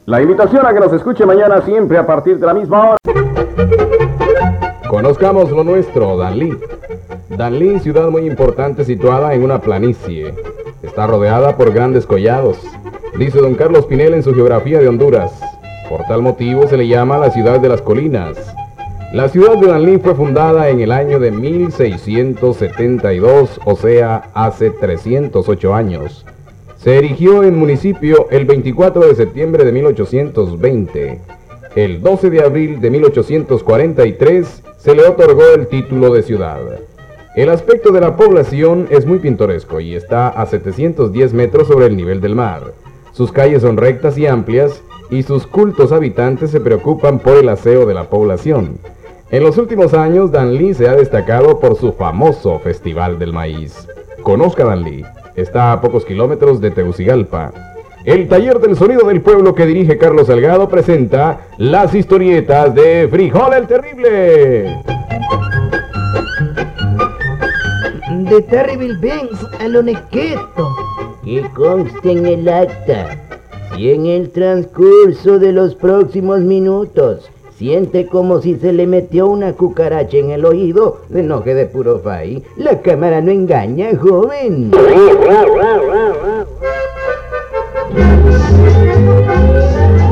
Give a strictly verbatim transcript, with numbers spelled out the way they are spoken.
La invitación a que nos escuche mañana siempre a partir de la misma hora. Conozcamos lo nuestro, Danlí. Danlí, ciudad muy importante situada en una planicie. Está rodeada por grandes collados, dice don Carlos Pinel en su geografía de Honduras. Por tal motivo se le llama la ciudad de las colinas. La ciudad de Danlí fue fundada en el año de mil seiscientos setenta y dos, o sea, hace trescientos ocho años. Se erigió en municipio el veinticuatro de septiembre de mil ochocientos veinte. El doce de abril de mil ochocientos cuarenta y tres se le otorgó el título de ciudad. El aspecto de la población es muy pintoresco y está a setecientos diez metros sobre el nivel del mar. Sus calles son rectas y amplias y sus cultos habitantes se preocupan por el aseo de la población. En los últimos años, Danlí se ha destacado por su famoso Festival del Maíz. Conozca Danlí. Está a pocos kilómetros de Tegucigalpa. El taller del sonido del pueblo que dirige Carlos Salgado presenta las historietas de Frijol el Terrible. De Terrible Benz a lo nequeto. Que conste en el acta, si en el transcurso de los próximos minutos siente como si se le metió una cucaracha en el oído, no quede puro fai. La cámara no engaña, joven.